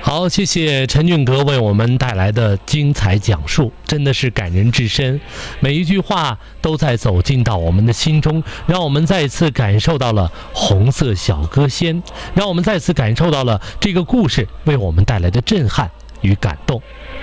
好，谢谢陈俊阁为我们带来的精彩讲述，真的是感人至深，每一句话都在走进到我们的心中，让我们再次感受到了红色小歌仙，让我们再次感受到了这个故事为我们带来的震撼与感动。